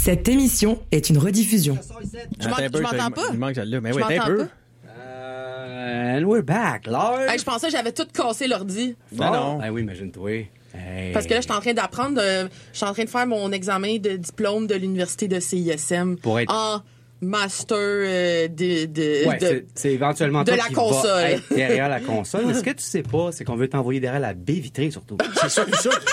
Cette émission est une rediffusion. Je m'entends pas? Il manque celle-là. Mais Je oui, t'es un m'entends peu. And we're back, Lord. Hey, je pensais que j'avais tout cassé l'ordi. Non. Ben oui, imagine-toi. Hey. Parce que là, je suis en train d'apprendre, je suis en train de faire mon examen de diplôme de l'université de CISM Pour être- en master C'est éventuellement de toi la qui console. va être derrière la console. Mais ce que tu sais pas, c'est qu'on veut t'envoyer derrière la baie vitrée, surtout. C'est ça.